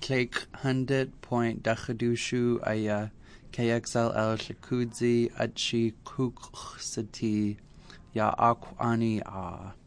Clake 100.Dakadushu Aya KXLL Shakudzi Achi Kuksati Ya Akwani A.